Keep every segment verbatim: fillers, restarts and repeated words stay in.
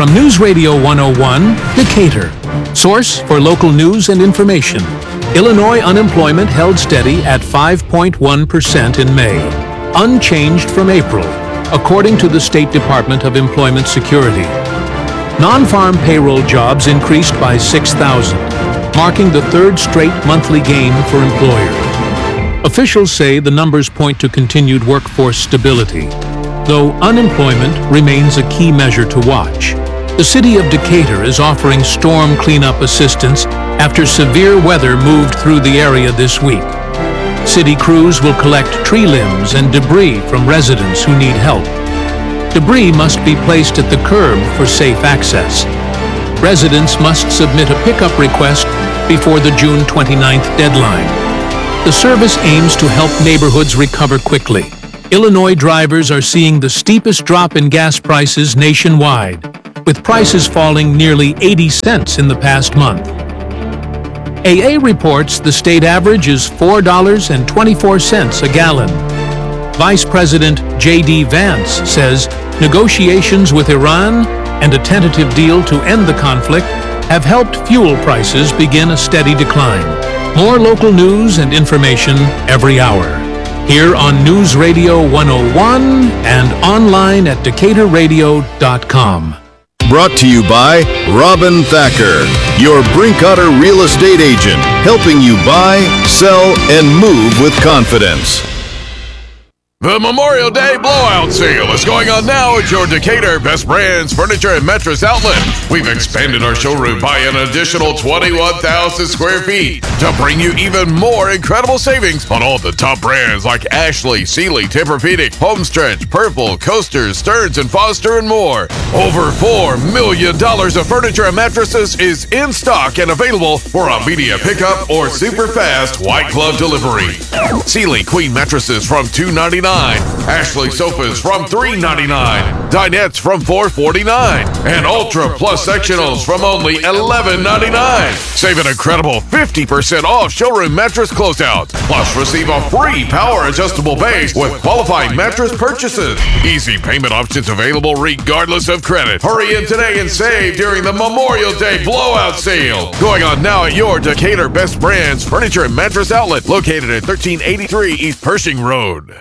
From News Radio one oh one, Decatur. Source for local news and information. Illinois unemployment held steady at five point one percent in May, unchanged from April, according to the State Department of Employment Security. Non-farm payroll jobs increased by six thousand, marking the third straight monthly gain for employers. Officials say the numbers point to continued workforce stability, though unemployment remains a key measure to watch. The city of Decatur is offering storm cleanup assistance after severe weather moved through the area this week. City crews will collect tree limbs and debris from residents who need help. Debris must be placed at the curb for safe access. Residents must submit a pickup request before the June twenty-ninth deadline. The service aims to help neighborhoods recover quickly. Illinois drivers are seeing the steepest drop in gas prices nationwide, with prices falling nearly eighty cents in the past month. A A reports the state average is four dollars and twenty-four cents a gallon. Vice President J D Vance says negotiations with Iran and a tentative deal to end the conflict have helped fuel prices begin a steady decline. More local news and information every hour. Here on News Radio one oh one and online at decatur radio dot com. Brought to you by Robin Thacker, your Brinkotter real estate agent, helping you buy, sell, and move with confidence. The Memorial Day Blowout Sale is going on now at your Decatur Best Brands Furniture and Mattress Outlet. We've expanded our showroom by an additional twenty-one thousand square feet to bring you even more incredible savings on all the top brands like Ashley, Sealy, Tempur-Pedic, Homestretch, Purple, Coasters, Stearns and Foster, and more. Over four million dollars of furniture and mattresses is in stock and available for immediate pickup or super fast white glove delivery. Sealy Queen mattresses from two ninety-nine. Ashley sofas from three ninety-nine. Dinettes from four forty-nine. And Ultra Plus sectionals from only eleven ninety-nine. Save an incredible fifty percent off showroom mattress closeouts. Plus receive a free power adjustable base with qualifying mattress purchases. Easy payment options available regardless of credit. Hurry in today and save during the Memorial Day Blowout Sale. Going on now at your Decatur Best Brands Furniture and Mattress Outlet, located at thirteen eighty-three East Pershing Road.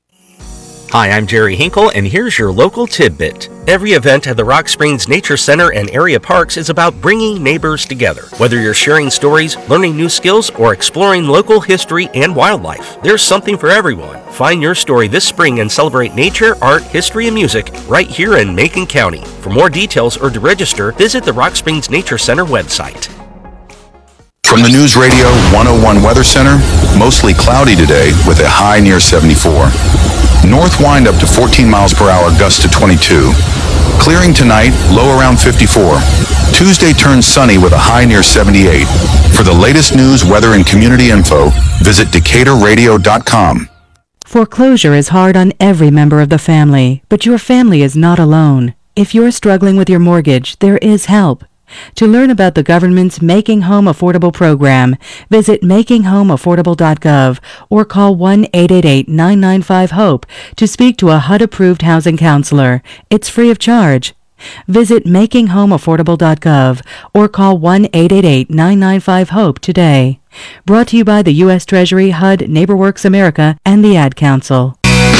Hi, I'm Jerry Hinkle, and here's your local tidbit. Every event at the Rock Springs Nature Center and area parks is about bringing neighbors together. Whether you're sharing stories, learning new skills, or exploring local history and wildlife, there's something for everyone. Find your story this spring and celebrate nature, art, history, and music right here in Macon County. For more details or to register, visit the Rock Springs Nature Center website. From the News Radio one oh one Weather Center, mostly cloudy today with a high near seventy-four. North wind up to fourteen miles per hour, gust to twenty-two. Clearing tonight, low around fifty-four. Tuesday turns sunny with a high near seventy-eight. For the latest news, weather, and community info, visit decatur radio dot com. Foreclosure is hard on every member of the family, but your family is not alone. If you're struggling with your mortgage, there is help. To learn about the government's Making Home Affordable program, visit making home affordable dot gov or call one eight eight eight, nine nine five, HOPE to speak to a H U D-approved housing counselor. It's free of charge. Visit making home affordable dot gov or call one eight eight eight, nine nine five, HOPE today. Brought to you by the U S Treasury, H U D, NeighborWorks America, and the Ad Council.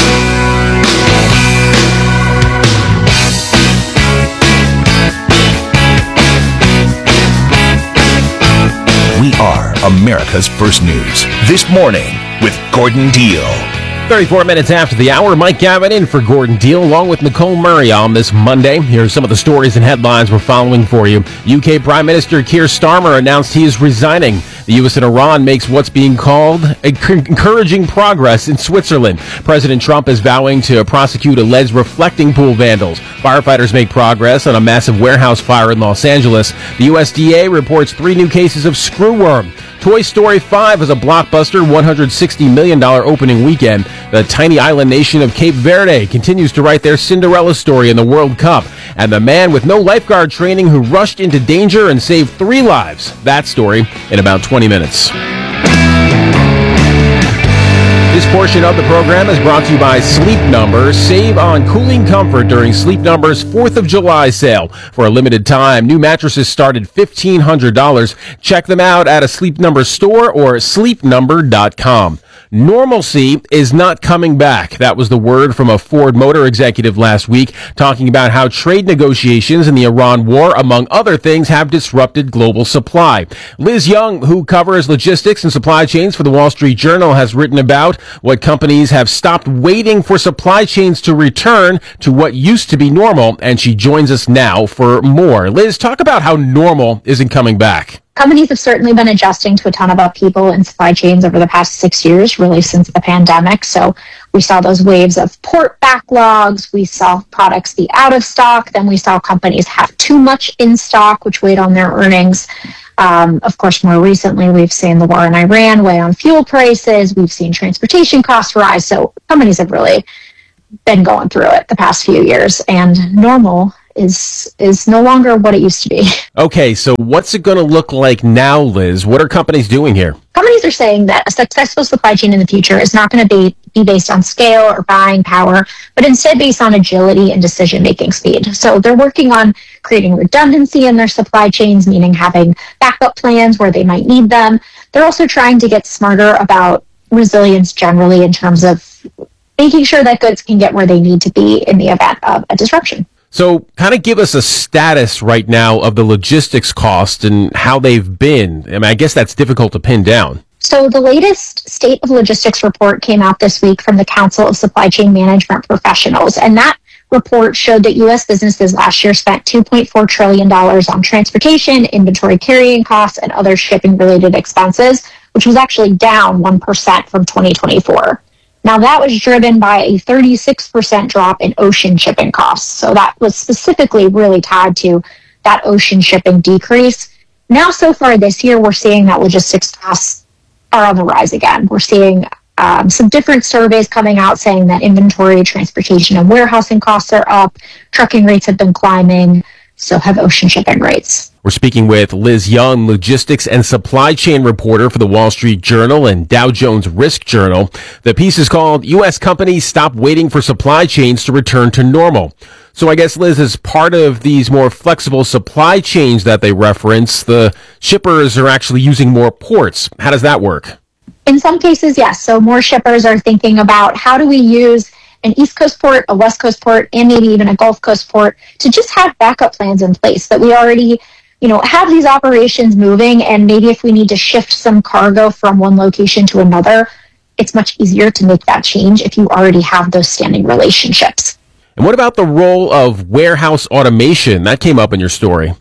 We are America's First News. This morning with Gordon Deal. thirty-four minutes after the hour, Mike Gavin in for Gordon Deal, along with Nicole Murray on this Monday. Here are some of the stories and headlines we're following for you. U K Prime Minister Keir Starmer announced he is resigning. The U S and Iran makes what's being called encouraging progress in Switzerland. President Trump is vowing to prosecute alleged reflecting pool vandals. Firefighters make progress on a massive warehouse fire in Los Angeles. The U S D A reports three new cases of screwworm. Toy Story five is a blockbuster one hundred sixty million dollars opening weekend. The tiny island nation of Cape Verde continues to write their Cinderella story in the World Cup. And the man with no lifeguard training who rushed into danger and saved three lives. That story in about twenty minutes. This portion of the program is brought to you by Sleep Number. Save on cooling comfort during Sleep Number's fourth of July sale. For a limited time, new mattresses start at fifteen hundred dollars. Check them out at a Sleep Number store or sleep number dot com. Normalcy is not coming back. That was the word from a Ford Motor executive last week, talking about how trade negotiations in the Iran war, among other things, have disrupted global supply. Liz Young, who covers logistics and supply chains for the Wall Street Journal, has written about what companies have stopped waiting for supply chains to return to what used to be normal, and she joins us now for more. Liz, talk about how normal isn't coming back. Companies have certainly been adjusting to a ton of upheaval in supply chains over the past six years, really since the pandemic. So we saw those waves of port backlogs. We saw products be out of stock. Then we saw companies have too much in stock, which weighed on their earnings. Um, of course, more recently, we've seen the war in Iran weigh on fuel prices. We've seen transportation costs rise. So companies have really been going through it the past few years. And normal is is no longer what it used to be. Okay, so what's it going to look like now, Liz? What are companies doing here? Companies are saying that a successful supply chain in the future is not going to be, be based on scale or buying power, but instead based on agility and decision-making speed. So they're working on creating redundancy in their supply chains, meaning having backup plans where they might need them. They're also trying to get smarter about resilience generally in terms of making sure that goods can get where they need to be in the event of a disruption. So kind of give us a status right now of the logistics cost and how they've been. I mean, I guess that's difficult to pin down. So the latest State of Logistics report came out this week from the Council of Supply Chain Management Professionals. And that report showed that U S businesses last year spent two point four trillion dollars on transportation, inventory carrying costs, and other shipping-related expenses, which was actually down one percent from twenty twenty-four. Now, that was driven by a thirty-six percent drop in ocean shipping costs. So that was specifically really tied to that ocean shipping decrease. Now, so far this year, we're seeing that logistics costs are on the rise again. We're seeing um, some different surveys coming out saying that inventory, transportation, and warehousing costs are up. Trucking rates have been climbing. So have ocean shipping rates. We're speaking with Liz Young, logistics and supply chain reporter for the Wall Street Journal and Dow Jones Risk Journal. The piece is called U S Companies Stop Waiting for Supply Chains to Return to Normal. So I guess, Liz, as part of these more flexible supply chains that they reference, the shippers are actually using more ports. How does that work? In some cases, yes. So more shippers are thinking about how do we use an East Coast port, a West Coast port, and maybe even a Gulf Coast port to just have backup plans in place that we already, you know, have these operations moving. And maybe if we need to shift some cargo from one location to another, it's much easier to make that change if you already have those standing relationships. And what about the role of warehouse automation? That came up in your story.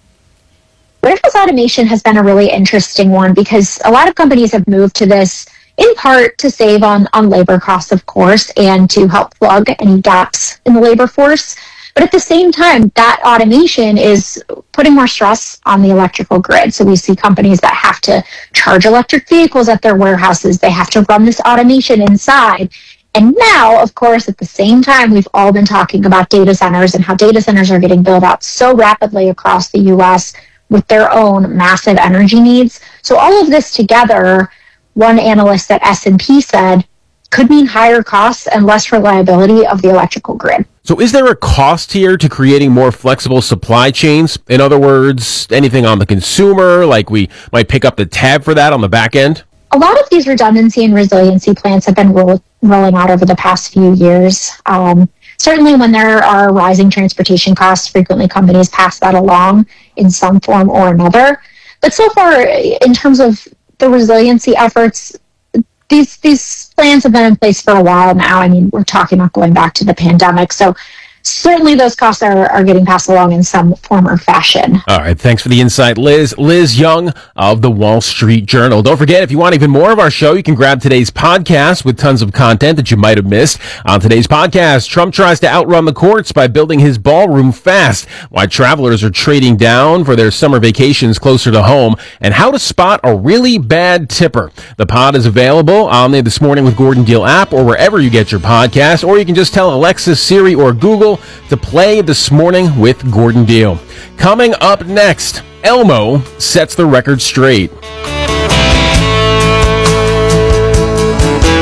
Warehouse automation has been a really interesting one because a lot of companies have moved to this in part to save on, on labor costs, of course, and to help plug any gaps in the labor force. But at the same time, that automation is putting more stress on the electrical grid. So we see companies that have to charge electric vehicles at their warehouses. They have to run this automation inside. And now, of course, at the same time, we've all been talking about data centers and how data centers are getting built out so rapidly across the U S with their own massive energy needs. So all of this together, one analyst at S and P said, could mean higher costs and less reliability of the electrical grid. So is there a cost here to creating more flexible supply chains? In other words, anything on the consumer, like we might pick up the tab for that on the back end? A lot of these redundancy and resiliency plans have been roll- rolling out over the past few years. Um, certainly when there are rising transportation costs, frequently companies pass that along in some form or another. But so far, in terms of the resiliency efforts, these these plans have been in place for a while now. I mean, we're talking about going back to the pandemic. So certainly those costs are, are getting passed along in some form or fashion. All right. Thanks for the insight, Liz. Liz Young of the Wall Street Journal. Don't forget, if you want even more of our show, you can grab today's podcast with tons of content that you might have missed. On today's podcast, Trump tries to outrun the courts by building his ballroom fast, why travelers are trading down for their summer vacations closer to home, and how to spot a really bad tipper. The pod is available on the This Morning with Gordon Deal app or wherever you get your podcast, or you can just tell Alexa, Siri, or Google to play This Morning with Gordon Deal. Coming up next, Elmo sets the record straight.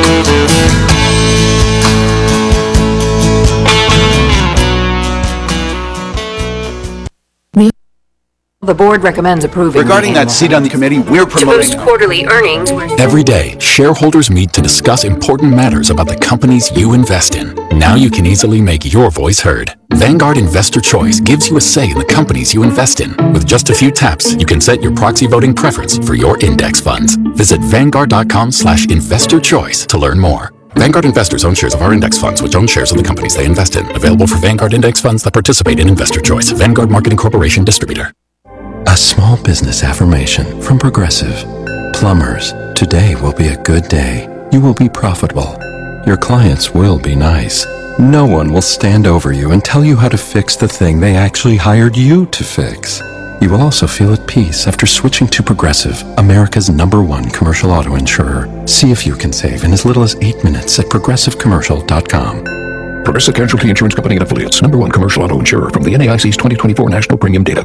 The board recommends approving. Regarding that seat on the committee, we're promoting. To boost quarterly earnings. Every day, shareholders meet to discuss important matters about the companies you invest in. Now you can easily make your voice heard. Vanguard Investor Choice gives you a say in the companies you invest in. With just a few taps, you can set your proxy voting preference for your index funds. Visit vanguard.com slash investor choice to learn more. Vanguard investors own shares of our index funds, which own shares of the companies they invest in. Available for Vanguard index funds that participate in Investor Choice. Vanguard Marketing Corporation Distributor. A small business affirmation from Progressive. Plumbers, today will be a good day. You will be profitable. Your clients will be nice. No one will stand over you and tell you how to fix the thing they actually hired you to fix. You will also feel at peace after switching to Progressive, America's number one commercial auto insurer. See if you can save in as little as eight minutes at progressive commercial dot com. Progressive Casualty Insurance Company and Affiliates, number one commercial auto insurer from the N A I C's twenty twenty-four National Premium Data.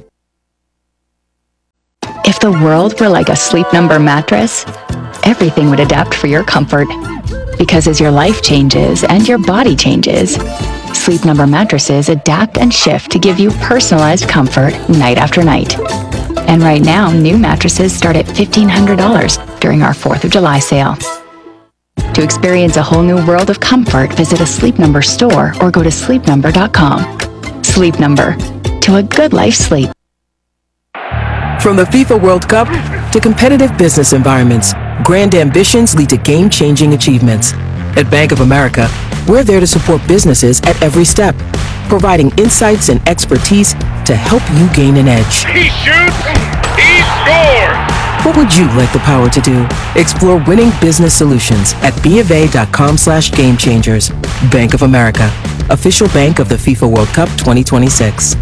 If the world were like a Sleep Number mattress, everything would adapt for your comfort. Because as your life changes and your body changes, Sleep Number mattresses adapt and shift to give you personalized comfort night after night. And right now, new mattresses start at fifteen hundred dollars during our fourth of July sale. To experience a whole new world of comfort, visit a Sleep Number store or go to sleep number dot com. Sleep Number. To a good life sleep. From the FIFA World Cup to competitive business environments, grand ambitions lead to game-changing achievements. At Bank of America, we're there to support businesses at every step, providing insights and expertise to help you gain an edge. He shoots, he scores! What would you like the power to do? Explore winning business solutions at bofa.com slash game changers. Bank of America, official bank of the FIFA World Cup twenty twenty-six.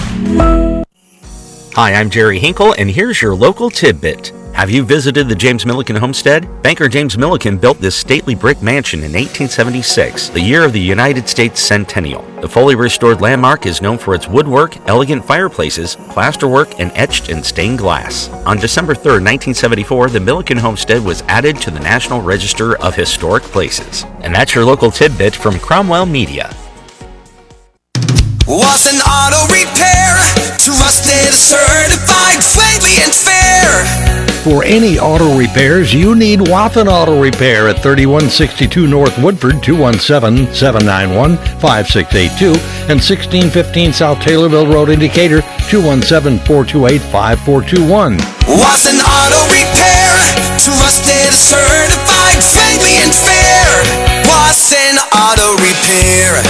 Hi, I'm Jerry Hinkle, and here's your local tidbit. Have you visited the James Milliken homestead? Banker James Milliken built this stately brick mansion in eighteen seventy-six, the year of the United States centennial. The fully restored landmark is known for its woodwork, elegant fireplaces, plasterwork, and etched and stained glass. On December third, nineteen seventy-four, the Milliken homestead was added to the National Register of Historic Places. And that's your local tidbit from Cromwell Media. Was an auto repair, trusted, certified, friendly, and fair. For any auto repairs, you need Wathen Auto Repair at thirty-one sixty-two North Woodford, two one seven, seven nine one, five six eight two, and sixteen fifteen South Taylorville Road, in Decatur, two one seven, four two eight, five four two one. Wathen Auto Repair, trusted, certified, friendly, and fair. Wathen Auto Repair.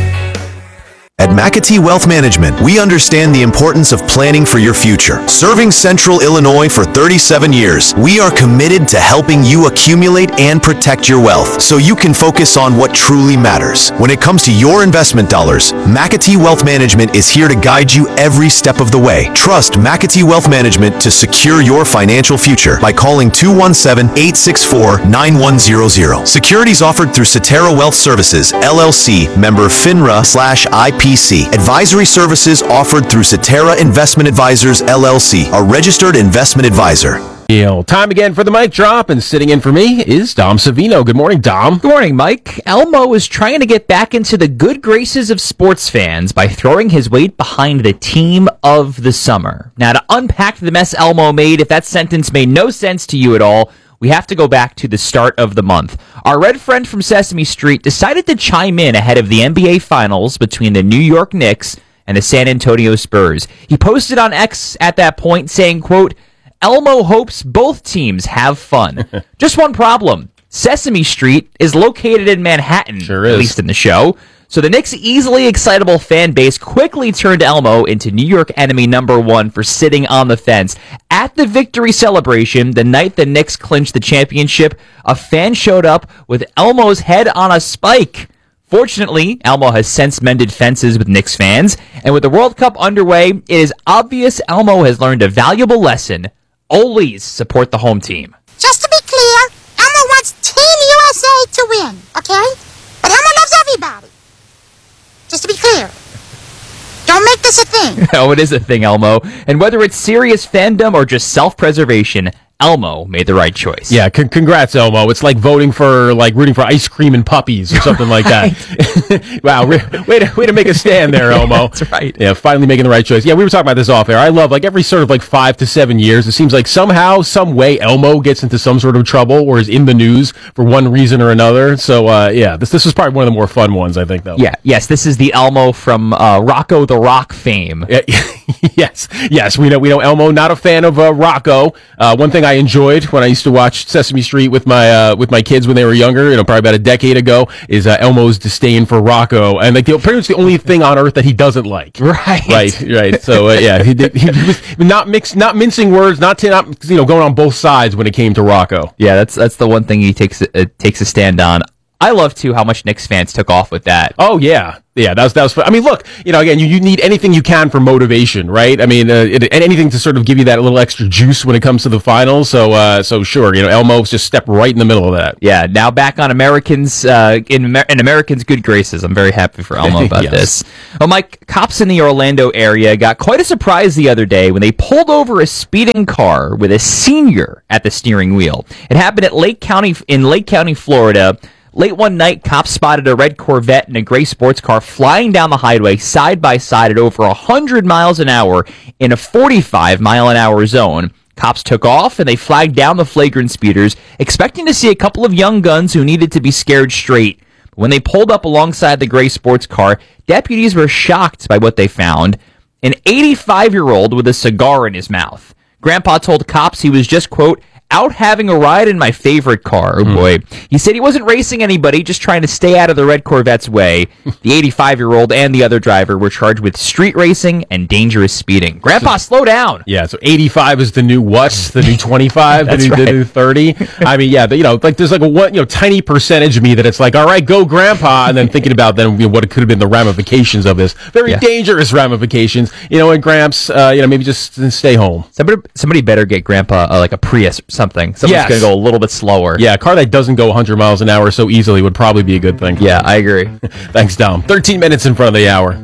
At McAtee Wealth Management, we understand the importance of planning for your future. Serving Central Illinois for thirty-seven years, we are committed to helping you accumulate and protect your wealth so you can focus on what truly matters. When it comes to your investment dollars, McAtee Wealth Management is here to guide you every step of the way. Trust McAtee Wealth Management to secure your financial future by calling two one seven, eight six four, nine one zero zero. Securities offered through Cetera Wealth Services, L L C, member FINRA slash I P C. Advisory services offered through Cetera Investment Advisors, L L C, a registered investment advisor. Deal. Time again for the mic drop, and sitting in for me is Dom Savino. Good morning, Dom. Good morning, Mike. Elmo is trying to get back into the good graces of sports fans by throwing his weight behind the team of the summer. Now, to unpack the mess Elmo made, if that sentence made no sense to you at all, we have to go back to the start of the month. Our red friend from Sesame Street decided to chime in ahead of the N B A Finals between the New York Knicks and the San Antonio Spurs. He posted on X at that point saying, quote, Elmo hopes both teams have fun. Just one problem. Sesame Street is located in Manhattan, sure is. At least in the show. So the Knicks' easily excitable fan base quickly turned Elmo into New York enemy number one for sitting on the fence. At the victory celebration, the night the Knicks clinched the championship, a fan showed up with Elmo's head on a spike. Fortunately, Elmo has since mended fences with Knicks fans, and with the World Cup underway, it is obvious Elmo has learned a valuable lesson. Always support the home team. Just to be clear, Elmo wants Team U S A to win, okay? But Elmo loves everybody. Just to be clear. Don't make this a thing. Oh, it is a thing, Elmo. And whether it's serious fandom or just self-preservation, Elmo made the right choice. Yeah, con- congrats, Elmo. It's like voting for, like, rooting for ice cream and puppies or something like that. Wow, re- way to, way to make a stand there, Elmo. That's right. Yeah, finally making the right choice. Yeah, we were talking about this off air. I love, like, every sort of, like, five to seven years, it seems like somehow, some way, Elmo gets into some sort of trouble or is in the news for one reason or another. So, uh, yeah, this this was probably one of the more fun ones, I think, though. Yeah, yes, this is the Elmo from uh, Rocco the Rock fame. Yeah, yes, yes, we know we know Elmo, not a fan of uh, Rocco. Uh, one thing I enjoyed when I used to watch Sesame Street with my uh, with my kids when they were younger, you know, probably about a decade ago, is uh, Elmo's disdain for Rocco, and like the, pretty much the only thing on earth that he doesn't like. Right, right, right. So uh, yeah, he, did, he was not mix, not mincing words, not to, not you know going on both sides when it came to Rocco. Yeah, that's that's the one thing he takes uh, takes a stand on. I love too how much Knicks fans took off with that. Oh yeah. Yeah, that was that was fun. I mean, look, you know, again, you, you need anything you can for motivation, right? I mean, uh, it, and anything to sort of give you that little extra juice when it comes to the finals. So, uh, so sure, you know, Elmo's just stepped right in the middle of that. Yeah, now back on Americans uh, in, Amer- in Americans' good graces. I'm very happy for Elmo about Yes. this. Well, Mike, cops in the Orlando area got quite a surprise the other day when they pulled over a speeding car with a senior at the steering wheel. It happened at Lake County in Lake County, Florida. Late one night, cops spotted a red Corvette and a gray sports car flying down the highway side by side at over one hundred miles an hour in a forty-five mile an hour zone. Cops took off and they flagged down the flagrant speeders, expecting to see a couple of young guns who needed to be scared straight. When they pulled up alongside the gray sports car, deputies were shocked by what they found. An eighty-five-year-old with a cigar in his mouth. Grandpa told cops he was just, quote, out having a ride in my favorite car. Oh, boy. He said he wasn't racing anybody, just trying to stay out of the red Corvette's way. The eighty-five-year-old and the other driver were charged with street racing and dangerous speeding. Grandpa, so, slow down. Yeah, so eighty-five is the new what? The new twenty-five? the, new, right. the new thirty? I mean, yeah, but, you know, like there's like a one, you know, tiny percentage of me that it's like, all right, go, Grandpa, and then thinking about then you know, what it could have been the ramifications of this. Very yeah. dangerous ramifications. You know, and Gramps, uh, you know, maybe just stay home. Somebody, somebody better get Grandpa uh, like a Prius something. Someone's yes. going to go a little bit slower. Yeah, a car that doesn't go one hundred miles an hour so easily would probably be a good thing. Yeah, I agree. Thanks, Dom. thirteen minutes in front of the hour.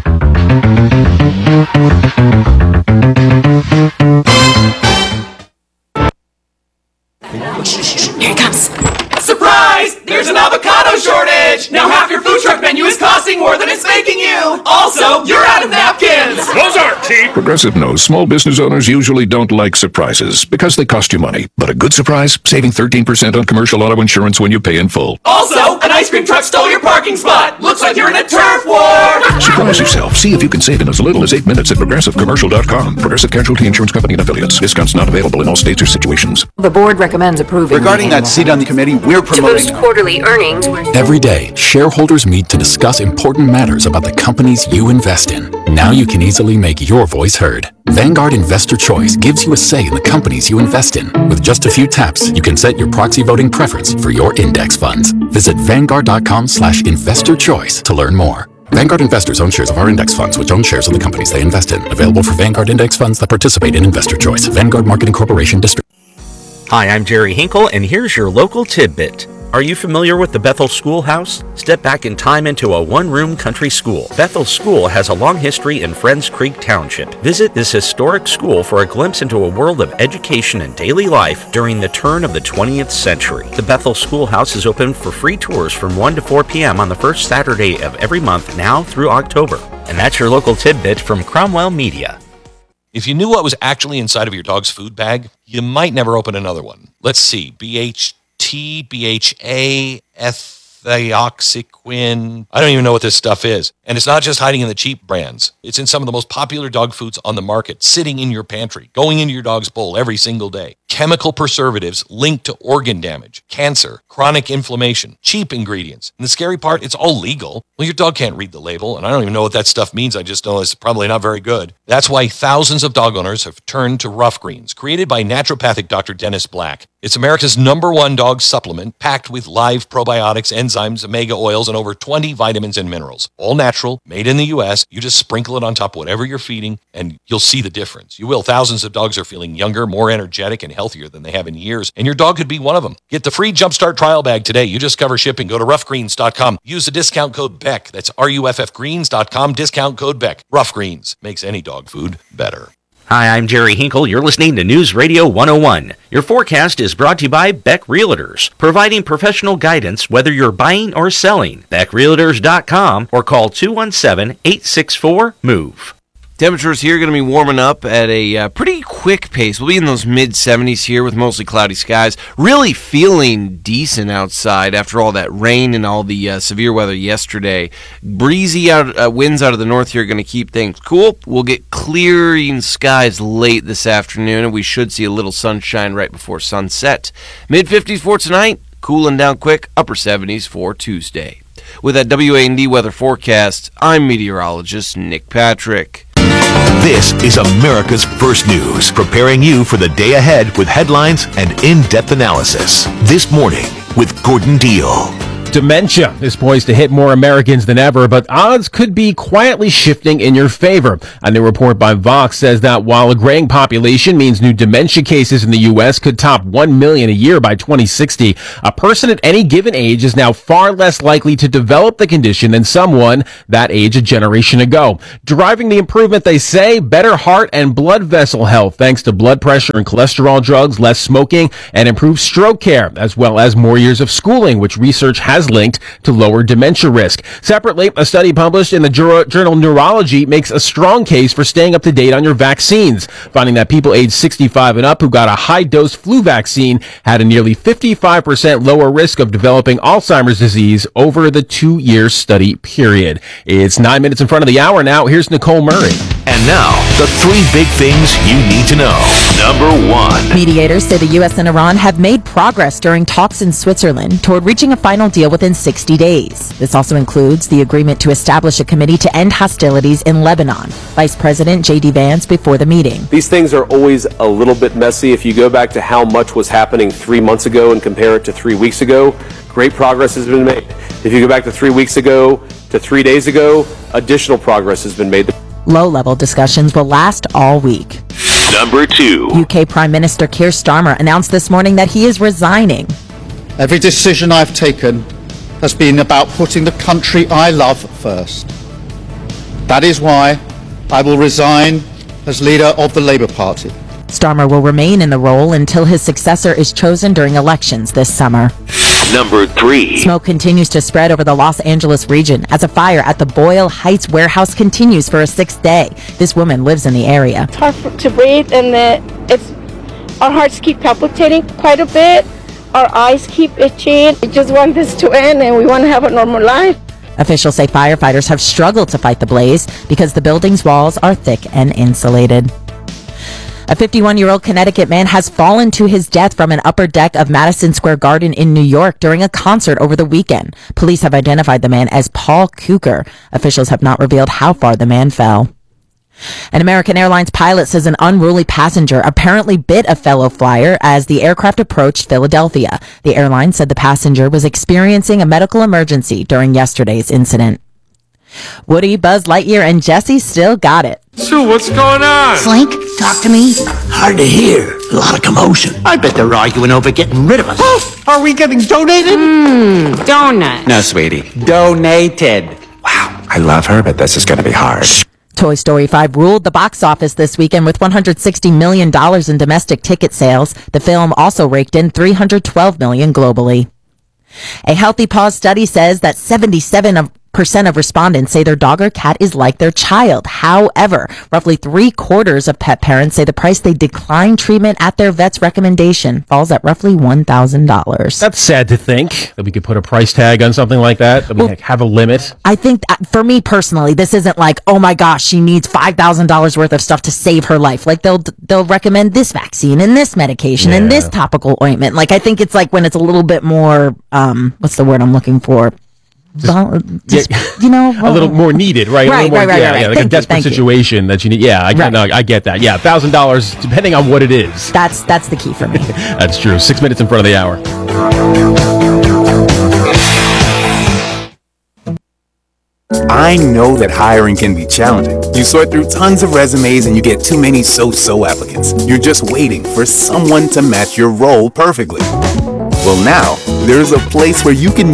Here it comes. Surprise! There's an avocado shortage! Now half your food truck menu is costing more than it's making you! Also, you're out of napkins! Those aren't cheap! Progressive knows small business owners usually don't like surprises because they cost you money. But a good surprise, saving thirteen percent on commercial auto insurance when you pay in full. Also, an ice cream truck stole your parking spot! Looks like you're in a turf war! Surprise yourself. See if you can save in as little as eight minutes at progressive commercial dot com. Progressive Casualty Insurance Company and Affiliates. Discounts not available in all states or situations. The board recommends approving. Regarding that seat on the committee, we're promoting quarterly earnings. Every day, shareholders meet to discuss important matters about the companies you invest in. Now you can easily make your voice heard. Vanguard Investor Choice gives you a say in the companies you invest in. With just a few taps, you can set your proxy voting preference for your index funds. Visit vanguard.com slash investor choice to learn more. Vanguard investors own shares of our index funds, which own shares of the companies they invest in. Available for Vanguard index funds that participate in Investor Choice. Vanguard Marketing Corporation District. Hi, I'm Jerry Hinkle, and here's your local tidbit. Are you familiar with the Bethel Schoolhouse? Step back in time into a one-room country school. Bethel School has a long history in Friends Creek Township. Visit this historic school for a glimpse into a world of education and daily life during the turn of the twentieth century. The Bethel Schoolhouse is open for free tours from one to four p.m. on the first Saturday of every month now through October. And that's your local tidbit from Cromwell Media. If you knew what was actually inside of your dog's food bag, you might never open another one. Let's see, B H T, B H A, ethioxyquin. I don't even know what this stuff is. And it's not just hiding in the cheap brands. It's in some of the most popular dog foods on the market, sitting in your pantry, going into your dog's bowl every single day. Chemical preservatives linked to organ damage, cancer, chronic inflammation, cheap ingredients. And the scary part, it's all legal. Well, your dog can't read the label, and I don't even know what that stuff means. I just know it's probably not very good. That's why thousands of dog owners have turned to Rough Greens, created by naturopathic Doctor Dennis Black. It's America's number one dog supplement, packed with live probiotics, enzymes, omega oils, and over twenty vitamins and minerals. All natural, made in the U S. You just sprinkle it on top of whatever you're feeding, and you'll see the difference. You will. Thousands of dogs are feeling younger, more energetic, and healthier than they have in years, and your dog could be one of them. Get the free Jumpstart trial bag today. You just cover shipping. Go to rough greens dot com. Use the discount code B E C K. That's R U F F greens dot com. Discount code B E C K. Rough Greens makes any dog food better. Hi, I'm Jerry Hinkle. You're listening to News Radio one oh one. Your forecast is brought to you by Beck Realtors, providing professional guidance whether you're buying or selling. Beck Realtors dot com or call two one seven, eight six four, MOVE. Temperatures here are going to be warming up at a uh, pretty quick pace. We'll be in those mid seventies here with mostly cloudy skies. Really feeling decent outside after all that rain and all the uh, severe weather yesterday. Breezy out, uh, winds out of the north here are going to keep things cool. We'll get clearing skies late this afternoon, and we should see a little sunshine right before sunset. mid fifties for tonight, cooling down quick, upper seventies for Tuesday. With that W A N D weather forecast, I'm meteorologist Nick Patrick. This is America's First News, preparing you for the day ahead with headlines and in-depth analysis. This morning with Gordon Deal. Dementia is poised to hit more Americans than ever, but odds could be quietly shifting in your favor. A new report by Vox says that while a graying population means new dementia cases in the U S could top one million a year by twenty sixty, a person at any given age is now far less likely to develop the condition than someone that age a generation ago. Driving the improvement, they say, better heart and blood vessel health thanks to blood pressure and cholesterol drugs, less smoking, and improved stroke care, as well as more years of schooling, which research has linked to lower dementia risk. Separately, a study published in the journal Neurology makes a strong case for staying up to date on your vaccines, finding that people aged sixty-five and up who got a high-dose flu vaccine had a nearly fifty-five percent lower risk of developing Alzheimer's disease over the two-year study period. It's nine minutes in front of the hour now. Here's Nicole Murray. And now, the three big things you need to know. Number one. Mediators say the U S and Iran have made progress during talks in Switzerland toward reaching a final deal within sixty days. This also includes the agreement to establish a committee to end hostilities in Lebanon. Vice President J D Vance before the meeting. These things are always a little bit messy. If you go back to how much was happening three months ago and compare it to three weeks ago, great progress has been made. If you go back to three weeks ago to three days ago, additional progress has been made. Low-level discussions will last all week. Number two. U K Prime Minister Keir Starmer announced this morning that he is resigning. Every decision I've taken has been about putting the country I love first. That is why I will resign as leader of the Labour Party. Starmer will remain in the role until his successor is chosen during elections this summer. Number three. Smoke continues to spread over the Los Angeles region as a fire at the Boyle Heights warehouse continues for a sixth day. This woman lives in the area. It's hard for, to breathe, and the, it's our hearts keep palpitating quite a bit. Our eyes keep itching. We just want this to end, and we want to have a normal life. Officials say firefighters have struggled to fight the blaze because the building's walls are thick and insulated. A fifty-one-year-old Connecticut man has fallen to his death from an upper deck of Madison Square Garden in New York during a concert over the weekend. Police have identified the man as Paul Cooker. Officials have not revealed how far the man fell. An American Airlines pilot says an unruly passenger apparently bit a fellow flyer as the aircraft approached Philadelphia. The airline said the passenger was experiencing a medical emergency during yesterday's incident. Woody, Buzz Lightyear, and Jesse still got it. Sue, what's going on? Slink, talk to me. Hard to hear. A lot of commotion. I bet they're arguing over getting rid of us. Oh, are we getting donated? Mmm, donut. No, sweetie. Donated. Wow, I love her, but this is going to be hard. Toy Story five ruled the box office this weekend with one hundred sixty million dollars in domestic ticket sales. The film also raked in three hundred twelve million dollars globally. A Healthy Paws study says that seventy-seven percent of respondents say their dog or cat is like their child. However, roughly three quarters of pet parents say the price they decline treatment at their vet's recommendation falls at roughly one thousand dollars. That's sad to think that we could put a price tag on something like that, that we well, have a limit. I think that for me personally, this isn't like, oh my gosh, she needs five thousand dollars worth of stuff to save her life. Like they'll they'll recommend this vaccine and this medication yeah. and this topical ointment. Like I think it's like when it's a little bit more, um, what's the word I'm looking for? Just, well, just, yeah, you know, well, a little more needed, right? Right, more, right, right, yeah, right. Yeah, like thank a desperate you, situation you. that you need. Yeah, I, right. no, I get that. Yeah, thousand dollars, depending on what it is. That's that's the key for me. That's true. Six minutes in front of the hour. I know that hiring can be challenging. You sort through tons of resumes and you get too many so-so applicants. You're just waiting for someone to match your role perfectly. Well, now there's a place where you can meet